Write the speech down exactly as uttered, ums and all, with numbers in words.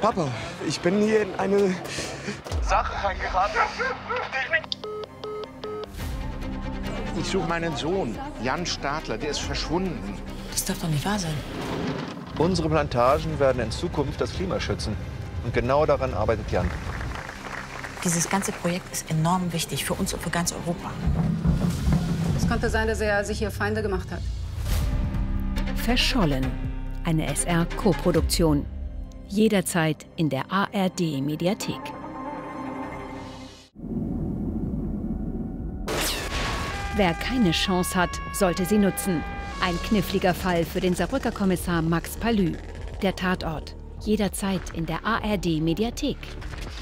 Papa, ich bin hier in eine Sache reingeraten. Ich suche meinen Sohn, Jan Stadler, der ist verschwunden. Das darf doch nicht wahr sein. Unsere Plantagen werden in Zukunft das Klima schützen. Und genau daran arbeitet Jan. Dieses ganze Projekt ist enorm wichtig für uns und für ganz Europa. Es könnte sein, dass er sich hier Feinde gemacht hat. Verschollen. Eine S R-Koproduktion. Jederzeit in der A R D-Mediathek. Wer keine Chance hat, sollte sie nutzen. Ein kniffliger Fall für den Saarbrücker Kommissar Max Palü. Der Tatort. Jederzeit in der A R D-Mediathek.